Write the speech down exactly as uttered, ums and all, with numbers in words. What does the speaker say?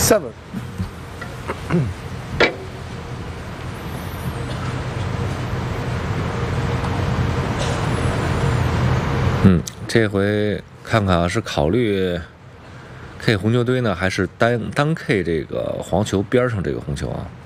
seven。 嗯，这回看看啊，是考虑 K 红球堆呢，还是单单 K 这个黄球边上这个红球啊？